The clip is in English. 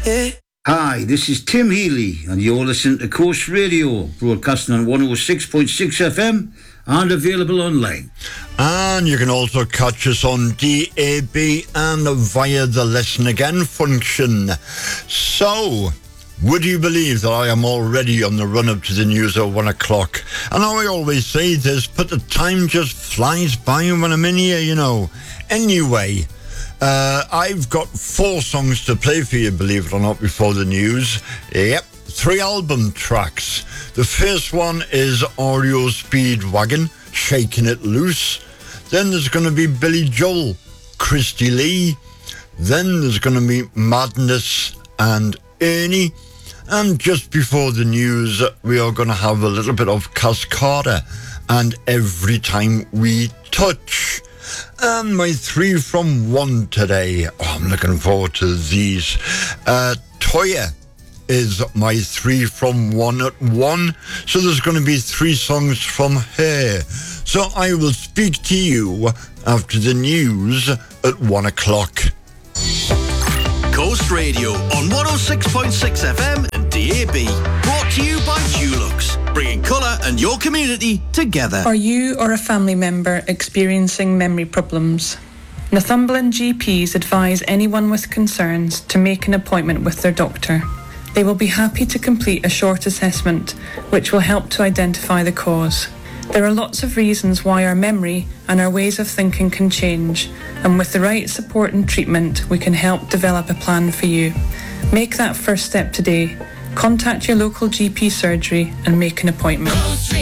Yeah. Hi, this is Tim Healy, and you're listening to Coast Radio, broadcasting on 106.6 FM and available online. And you can also catch us on DAB and via the Listen Again function. So, would you believe that I am already on the run-up to the news at 1 o'clock? And I always say this, but the time just flies by when I'm in here, you know. Anyway, I've got 4 songs to play for you, believe it or not, before the news. Yep, 3 album tracks. The first one is REO Speedwagon, Shaking It Loose. Then there's going to be Billy Joel, Christy Lee. Then there's going to be Madness and Ernie. And just before the news, we are going to have a little bit of Cascada and Every Time We Touch. And my 3 from 1 today. Oh, I'm looking forward to these. Toya is my 3 from 1 at 1. So there's going to be 3 songs from her. So I will speak to you after the news at 1 o'clock. Coast Radio on 106.6 FM and DAB. Brought to you by Dulux, bringing colour and your community together. Are you or a family member experiencing memory problems? Northumberland GPs advise anyone with concerns to make an appointment with their doctor. They will be happy to complete a short assessment, which will help to identify the cause. There are lots of reasons why our memory and our ways of thinking can change, and with the right support and treatment, we can help develop a plan for you. Make that first step today. Contact your local GP surgery and make an appointment.